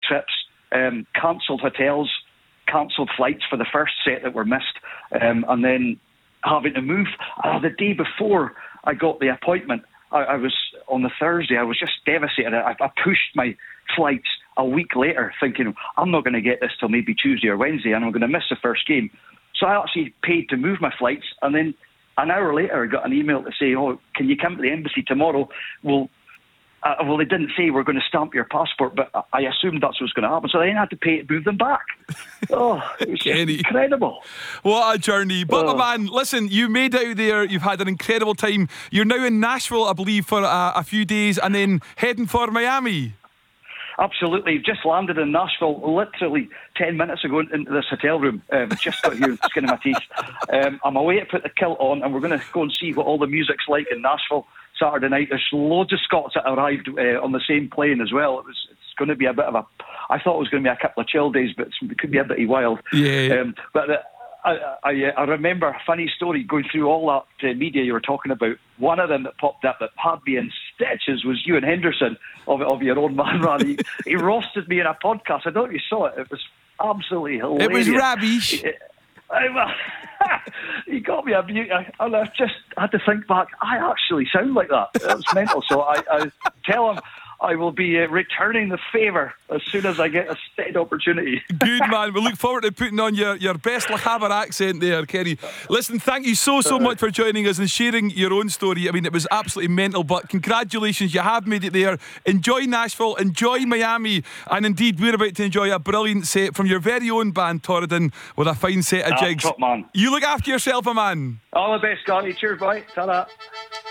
trips, cancelled hotels, cancelled flights for the first set that were missed, and then having to move. The day before I got the appointment, I was on the Thursday, I was just devastated. I pushed my flights a week later, thinking I'm not going to get this till maybe Tuesday or Wednesday, and I'm going to miss the first game. So I actually paid to move my flights, and then an hour later I got an email to say, "Oh, can you come to the embassy tomorrow? Well, they didn't say we're going to stamp your passport, but I assumed that's what's going to happen." So I then had to pay to move them back. Oh, it was incredible. What a journey. But my man, listen, you made it out there. You've had an incredible time. You're now in Nashville, I believe, for a few days, and then heading for Miami. Absolutely. Just landed in Nashville literally 10 minutes ago into this hotel room. Just got here, skin of my teeth. I'm away to put the kilt on, and we're going to go and see what all the music's like in Nashville Saturday night. There's loads of Scots that arrived on the same plane as well. It's going to be a bit of a... I thought it was going to be a couple of chill days, but it could be a bit wild. Yeah. I remember a funny story going through all that media you were talking about. One of them that popped up that had me in stitches was Ewan Henderson of Your Own Man Run. He roasted me in a podcast. I don't know if you saw it. It was absolutely hilarious. It was rubbish. He got me a beauty, and I just had to think back. I actually sound like that. It was mental. So I tell him I will be returning the favour as soon as I get a steady opportunity. Good man. We look forward to putting on your best Le Havre accent there, Kenny. Listen, thank you so much for joining us and sharing your own story. I mean, it was absolutely mental, but congratulations, you have made it there. Enjoy Nashville, enjoy Miami, and indeed we're about to enjoy a brilliant set from your very own band Torridon with a fine set of jigs. Top man. You look after yourself, my man. All the best, Scotty. Cheers, bye. Ta-da.